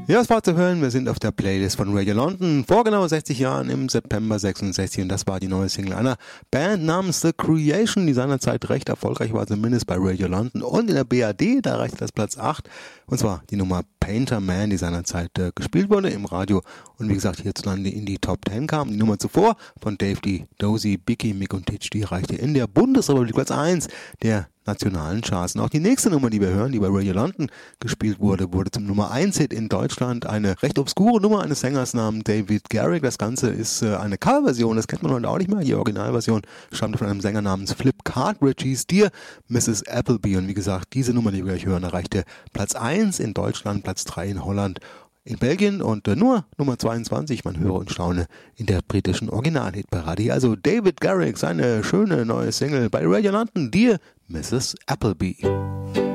Ja, es war zu hören, wir sind auf der Playlist von Radio London vor genau 60 Jahren im September 66 und das war die neue Single einer Band namens The Creation, die seinerzeit recht erfolgreich war, zumindest bei Radio London und in der BAD, da erreichte das Platz 8 und zwar die Nummer Painter Man, die seinerzeit gespielt wurde im Radio und wie gesagt hierzulande in die Top 10 kam. Die Nummer zuvor von Dave D. Dozy, Biggie, Mick und Titch, die erreichte in der Bundesrepublik Platz 1 der nationalen Charts. Und auch die nächste Nummer, die wir hören, die bei Radio London gespielt wurde, wurde zum Nummer 1 Hit in Deutschland. Eine recht obskure Nummer eines Sängers namens David Garrick. Das Ganze ist eine Coverversion, das kennt man heute auch nicht mehr. Die Originalversion stammte von einem Sänger namens Flip Cartridge, hieß Dear Mrs. Appleby. Und wie gesagt, diese Nummer, die wir gleich hören, erreichte Platz 1 in Deutschland, Platz 3 in Holland, in Belgien und nur Nummer 22, man höre und staune, in der britischen Originalhitparade. Also David Garrick, seine schöne neue Single bei Radio London, Dear Mrs. Appleby.